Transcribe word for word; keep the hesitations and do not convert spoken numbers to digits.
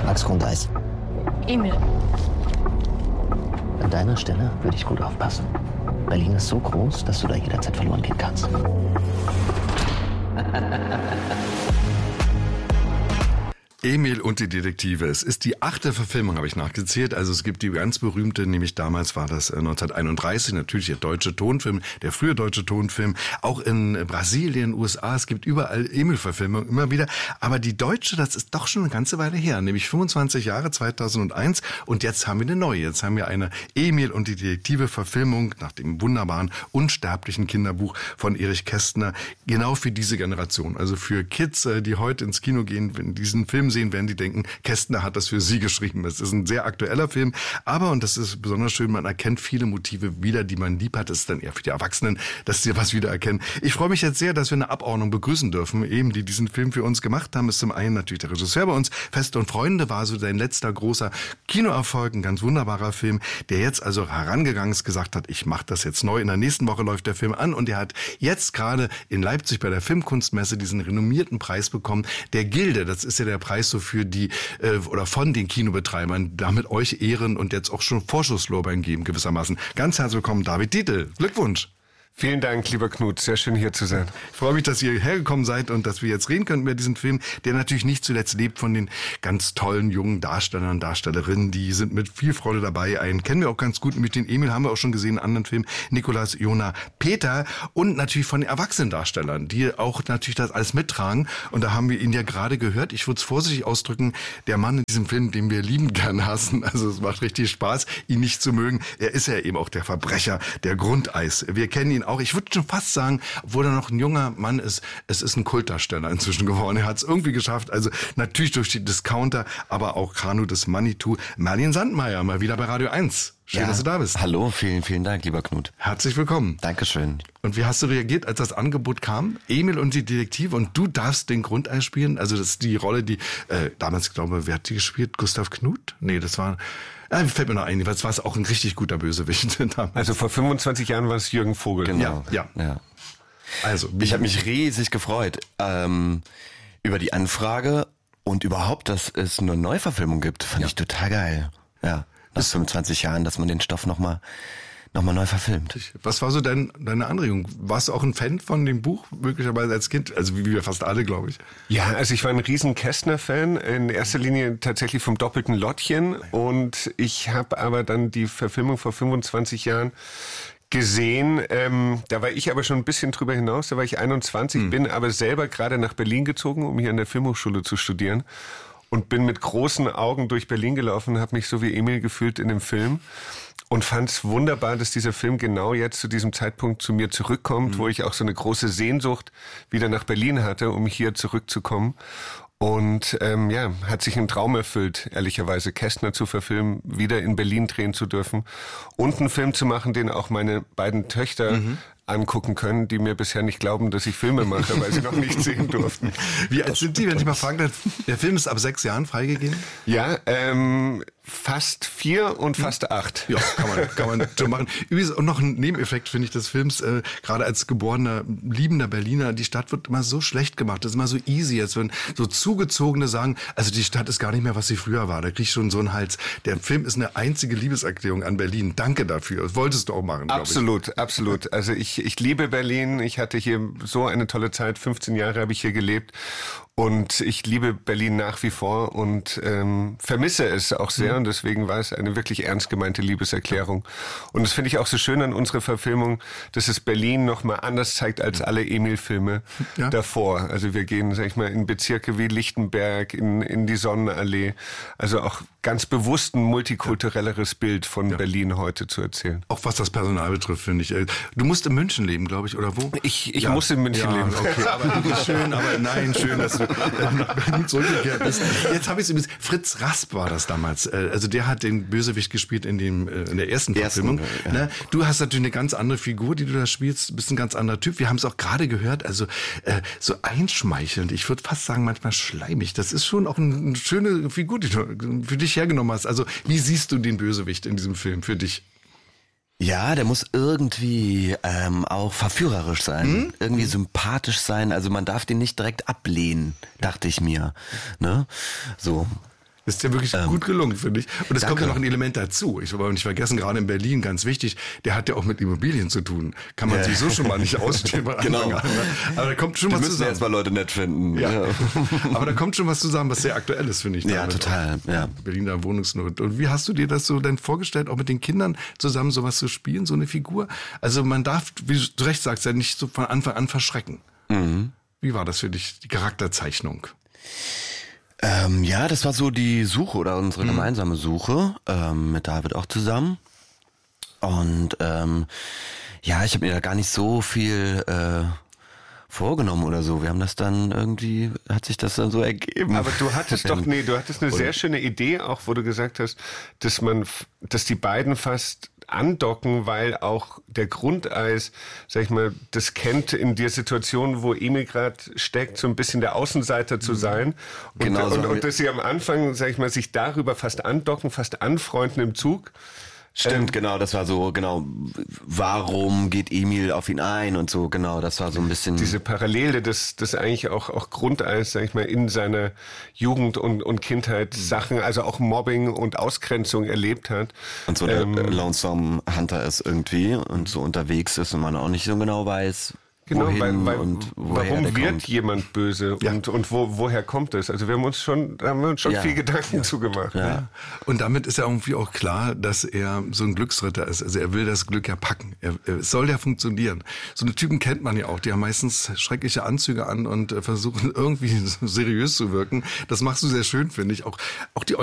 Max Grundeis. Emil. An deiner Stelle würde ich gut aufpassen. Berlin ist so groß, dass du da jederzeit verloren gehen kannst. Emil und die Detektive. Es ist die achte Verfilmung, habe ich nachgezählt. Also es gibt die ganz berühmte, nämlich damals war das neunzehnhunderteinunddreißig, natürlich der deutsche Tonfilm, der frühe deutsche Tonfilm. Auch in Brasilien, U S A, es gibt überall Emil-Verfilmungen, immer wieder. Aber die deutsche, das ist doch schon eine ganze Weile her, nämlich fünfundzwanzig Jahre, zweitausendeins. Und jetzt haben wir eine neue. Jetzt haben wir eine Emil und die Detektive-Verfilmung nach dem wunderbaren, unsterblichen Kinderbuch von Erich Kästner. Genau für diese Generation. Also für Kids, die heute ins Kino gehen, wenn diesen Film sehen, werden die denken, Kästner hat das für sie geschrieben. Es ist ein sehr aktueller Film, aber, und das ist besonders schön, man erkennt viele Motive wieder, die man lieb hat. Das ist dann eher für die Erwachsenen, dass sie was wiedererkennen. Ich freue mich jetzt sehr, dass wir eine Abordnung begrüßen dürfen, eben die diesen Film für uns gemacht haben. Ist zum einen natürlich der Regisseur bei uns. Feste und Freunde war so sein letzter großer Kinoerfolg, ein ganz wunderbarer Film, der jetzt also herangegangen ist, gesagt hat, ich mache das jetzt neu. In der nächsten Woche läuft der Film an und er hat jetzt gerade in Leipzig bei der Filmkunstmesse diesen renommierten Preis bekommen, der Gilde. Das ist ja der Preis so für die äh, oder von den Kinobetreibern, damit euch ehren und jetzt auch schon Vorschusslorbeeren geben gewissermaßen. Ganz herzlich willkommen, David Dietl. Glückwunsch. Vielen Dank, lieber Knut. Sehr schön, hier zu sein. Ich freue mich, dass ihr hergekommen seid und dass wir jetzt reden können über diesen Film, der natürlich nicht zuletzt lebt von den ganz tollen jungen Darstellern und Darstellerinnen. Die sind mit viel Freude dabei. Einen kennen wir auch ganz gut. Mit den Emil haben wir auch schon gesehen in anderen Filmen. Nikolaus, Jona, Peter und natürlich von den Erwachsenendarstellern, die auch natürlich das alles mittragen. Und da haben wir ihn ja gerade gehört. Ich würde es vorsichtig ausdrücken. Der Mann in diesem Film, den wir lieben gern hassen. Also es macht richtig Spaß, ihn nicht zu mögen. Er ist ja eben auch der Verbrecher, der Grundeis. Wir kennen ihn auch. Ich würde schon fast sagen, obwohl er noch ein junger Mann ist, es ist ein Kultdarsteller inzwischen geworden. Er hat es irgendwie geschafft. Also natürlich durch die Discounter, aber auch Kanu des Manitou. Marlene Sandmeier, mal wieder bei Radio eins. Schön, ja, dass du da bist. Hallo, vielen, vielen Dank, lieber Knut. Herzlich willkommen. Dankeschön. Und wie hast du reagiert, als das Angebot kam? Emil und die Detektive und du darfst den Grundeis spielen? Also das ist die Rolle, die äh, damals, glaube ich, wer hat die gespielt? Gustav Knuth? Nee, das war... Ah, fällt mir noch ein, jedenfalls war es auch ein richtig guter Bösewicht. Also vor fünfundzwanzig Jahren war es Jürgen Vogel. Genau. Ja, ja. ja. Also, ich habe mich riesig gefreut ähm, über die Anfrage und überhaupt, dass es eine Neuverfilmung gibt. Fand ja. ich total geil. Ja, nach fünfundzwanzig Jahren, dass man den Stoff nochmal noch mal neu verfilmt. Was war so dein, deine Anregung? Warst du auch ein Fan von dem Buch, möglicherweise als Kind? Also wie wir fast alle, glaube ich. Ja, also ich war ein riesen Kästner-Fan, in erster Linie tatsächlich vom doppelten Lottchen. Und ich habe aber dann die Verfilmung vor fünfundzwanzig Jahren gesehen. Ähm, da war ich aber schon ein bisschen drüber hinaus, da war ich einundzwanzig, hm. bin aber selber gerade nach Berlin gezogen, um hier an der Filmhochschule zu studieren. Und bin mit großen Augen durch Berlin gelaufen, habe mich so wie Emil gefühlt in dem Film. Und fand es wunderbar, dass dieser Film genau jetzt zu diesem Zeitpunkt zu mir zurückkommt, mhm. wo ich auch so eine große Sehnsucht wieder nach Berlin hatte, um hier zurückzukommen. Und ähm, ja, hat sich ein Traum erfüllt, ehrlicherweise, Kästner zu verfilmen, wieder in Berlin drehen zu dürfen und einen Film zu machen, den auch meine beiden Töchter mhm. angucken können, die mir bisher nicht glauben, dass ich Filme mache, weil sie noch nicht sehen durften. Wie alt sind die, wenn ich mal fragen darf? Der Film ist ab sechs Jahren freigegeben? Ja, ähm... fast vier und fast acht. Ja, kann man, kann man schon machen. Übrigens, und noch ein Nebeneffekt, finde ich, des Films, äh, gerade als geborener, liebender Berliner, die Stadt wird immer so schlecht gemacht. Das ist immer so easy, als wenn so Zugezogene sagen, also die Stadt ist gar nicht mehr, was sie früher war. Da krieg ich schon so einen Hals. Der Film ist eine einzige Liebeserklärung an Berlin. Danke dafür. Das wolltest du auch machen, glaube ich. Absolut, absolut. Also ich, ich liebe Berlin. Ich hatte hier so eine tolle Zeit. fünfzehn Jahre habe ich hier gelebt. Und ich liebe Berlin nach wie vor und ähm, vermisse es auch sehr. Und deswegen war es eine wirklich ernst gemeinte Liebeserklärung. Und das finde ich auch so schön an unserer Verfilmung, dass es Berlin noch mal anders zeigt als alle Emil-Filme ja. davor. Also wir gehen, sag ich mal, in Bezirke wie Lichtenberg, in, in die Sonnenallee. Also auch ganz bewusst ein multikulturelleres Bild von ja. Berlin heute zu erzählen. Auch was das Personal betrifft, finde ich. Du musst in München leben, glaube ich, oder wo? Ich, ich ja. muss in München ja, leben. Okay, aber schön, aber nein, schön, dass du nach Berlin zurückgekehrt bist. Jetzt habe ich es übrigens, Fritz Rasp war das damals. Also der hat den Bösewicht gespielt in dem in der ersten Verfilmung. Ja. Ne? Du hast natürlich eine ganz andere Figur, die du da spielst, bist ein ganz anderer Typ. Wir haben es auch gerade gehört, also äh, so einschmeichelnd, ich würde fast sagen manchmal schleimig. Das ist schon auch eine schöne Figur, die du für dich hergenommen hast. Also wie siehst du den Bösewicht in diesem Film für dich? Ja, der muss irgendwie ähm, auch verführerisch sein, hm? irgendwie sympathisch sein. Also man darf den nicht direkt ablehnen, dachte ich mir. Ne? So. Das ist ja wirklich ähm, gut gelungen, finde ich. Und es kommt ja noch ein Element dazu. Ich will aber nicht vergessen, gerade in Berlin, ganz wichtig, der hat ja auch mit Immobilien zu tun. Kann man ja. sich so schon mal nicht ausstehen. Genau. An, ne? Aber da kommt schon Die was müssen zusammen. erst mal Leute nett finden. Ja. Ja. Aber da kommt schon was zusammen, was sehr aktuell ist, finde ich. Ja, total. Ja. Berliner Wohnungsnot. Und wie hast du dir das so denn vorgestellt, auch mit den Kindern zusammen sowas zu spielen, so eine Figur? Also man darf, wie du zu Recht sagst, ja nicht so von Anfang an verschrecken. Mhm. Wie war das für dich, die Charakterzeichnung? Ähm, ja, das war so die Suche oder unsere mhm. gemeinsame Suche ähm, mit David auch zusammen. Und ähm, ja, ich habe mir da gar nicht so viel äh, vorgenommen oder so. Wir haben das dann irgendwie, hat sich das dann so ergeben. Aber du hattest doch, nee, du hattest eine oder? sehr schöne Idee auch, wo du gesagt hast, dass man, dass die beiden fast andocken, weil auch der Grundeis, sag ich mal, das kennt in der Situation, wo Emil gerade steckt, so ein bisschen der Außenseiter zu sein. Und, genau und, so und dass sie am Anfang, sag ich mal, sich darüber fast andocken, fast anfreunden im Zug. Stimmt, ähm, genau, das war so, genau, warum geht Emil auf ihn ein und so, genau, das war so ein bisschen... Diese Parallele, das, das eigentlich auch, auch Grundeis, sag ich mal, in seiner Jugend und, und Kindheit Sachen, also auch Mobbing und Ausgrenzung erlebt hat. Und so der ähm, Lonesome Hunter ist irgendwie und so unterwegs ist und man auch nicht so genau weiß... Genau, weil, weil, und warum wird kommt. jemand böse ja. und, und wo, woher kommt es? Also wir haben uns schon, da haben wir uns schon ja. viel Gedanken ja. zugemacht. Ja. Ja. Und damit ist ja irgendwie auch klar, dass er so ein Glücksritter ist. Also er will das Glück ja packen. Er, es soll ja funktionieren. So eine Typen kennt man ja auch. Die haben meistens schreckliche Anzüge an und versuchen irgendwie seriös zu wirken. Das machst du sehr schön, finde ich. Auch, auch die